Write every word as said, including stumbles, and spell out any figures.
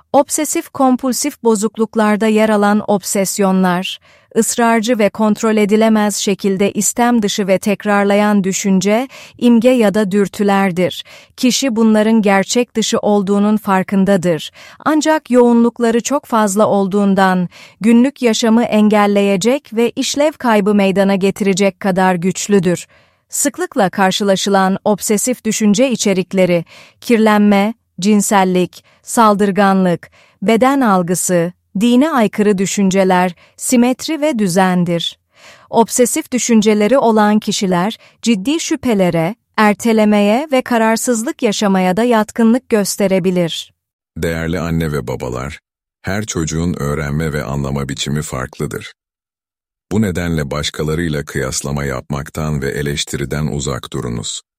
Obsesif-kompulsif bozukluklarda yer alan obsesyonlar, ısrarcı ve kontrol edilemez şekilde istem dışı ve tekrarlayan düşünce, imge ya da dürtülerdir. Kişi bunların gerçek dışı olduğunun farkındadır. Ancak yoğunlukları çok fazla olduğundan, günlük yaşamı engelleyecek ve işlev kaybı meydana getirecek kadar güçlüdür. Sıklıkla karşılaşılan obsesif düşünce içerikleri, kirlenme, cinsellik, saldırganlık, beden algısı, dine aykırı düşünceler, simetri ve düzendir. Obsesif düşünceleri olan kişiler, ciddi şüphelere, ertelemeye ve kararsızlık yaşamaya da yatkınlık gösterebilir. Değerli anne ve babalar, her çocuğun öğrenme ve anlama biçimi farklıdır. Bu nedenle başkalarıyla kıyaslama yapmaktan ve eleştiriden uzak durunuz.